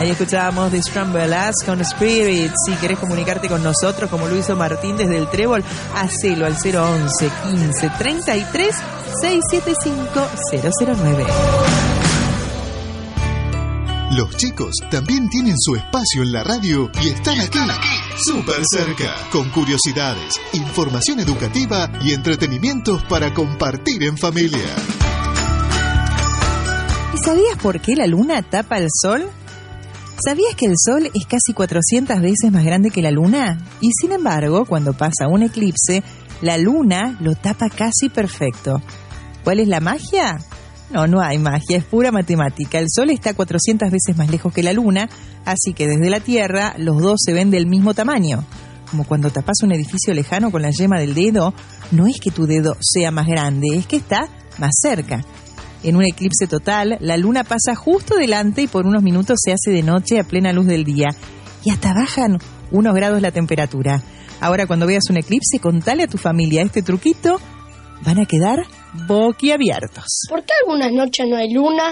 Ahí escuchábamos The Strumbelas con Spirit. Si querés comunicarte con nosotros, como lo hizo Martín desde el Trébol, hacelo al 011 15 33 675 009. Los chicos también tienen su espacio en la radio y están aquí, súper cerca, con curiosidades, información educativa y entretenimientos para compartir en familia. ¿Y sabías por qué la luna tapa el sol? ¿Sabías que el sol es casi 400 veces más grande que la luna? Y sin embargo, cuando pasa un eclipse, la luna lo tapa casi perfecto. ¿Cuál es la magia? No hay magia, es pura matemática. El sol está 400 veces más lejos que la luna, así que desde la Tierra los dos se ven del mismo tamaño. Como cuando tapas un edificio lejano con la yema del dedo, no es que tu dedo sea más grande, es que está más cerca. En un eclipse total, la luna pasa justo delante y por unos minutos se hace de noche a plena luz del día. Y hasta bajan unos grados la temperatura. Ahora, cuando veas un eclipse, contale a tu familia este truquito. Van a quedar boquiabiertos. ¿Por qué algunas noches no hay luna?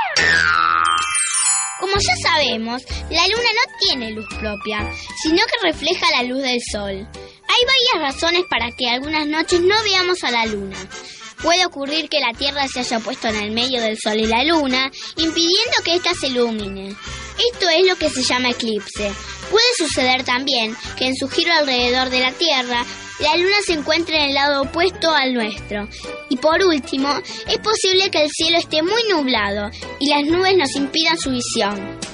Como ya sabemos, la luna no tiene luz propia, sino que refleja la luz del sol. Hay varias razones para que algunas noches no veamos a la luna. Puede ocurrir que la Tierra se haya puesto en el medio del sol y la luna, impidiendo que ésta se ilumine. Esto es lo que se llama eclipse. Puede suceder también que en su giro alrededor de la Tierra, la luna se encuentre en el lado opuesto al nuestro. Y por último, es posible que el cielo esté muy nublado y las nubes nos impidan su visión.